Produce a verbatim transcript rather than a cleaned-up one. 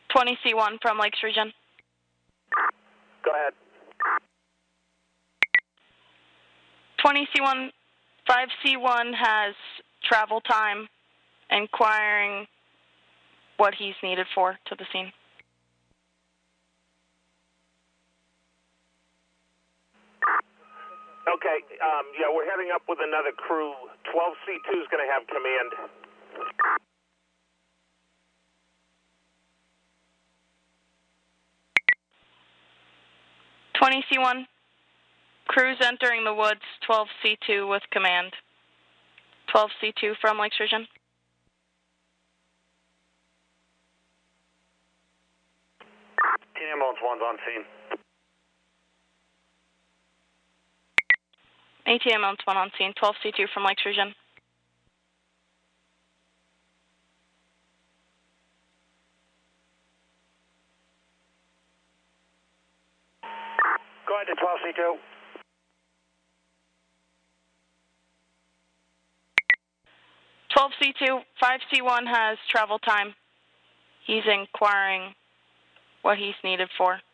twenty C one from Lakes Region. Go ahead. twenty C one, five C one has travel time, inquiring what he's needed for to the scene. Okay, um, yeah, we're heading up with another crew. twelve C two is going to have command. twenty C one, crews entering the woods, twelve C two with command. twelve C two from Lakes Region. Ambulance one's on scene. AT ambulance one on scene, twelve C two from Lakes Region. Go ahead to twelve C two. twelve C two, five C one has travel time. He's inquiring what he's needed for.